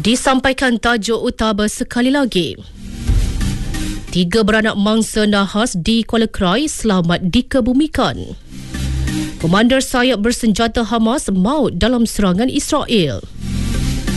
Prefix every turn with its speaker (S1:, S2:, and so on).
S1: Disampaikan tajuk utama sekali lagi. 3 beranak mangsa nahas di Kuala Krai selamat dikebumikan. Komander sayap bersenjata Hamas maut dalam serangan Israel.